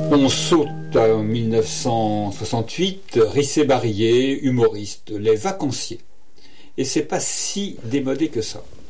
On saute en 1968, Risset-Barillet, humoriste, Les Vacanciers. Et c'est pas si démodé que ça.